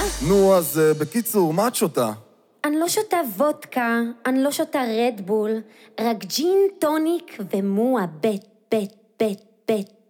נו, אז בקיצור, מה את שותה? אני לא שותה וודקה, אני לא שותה רדבול, רק ג'ין, טוניק ומואה בית, בית, בית, בית.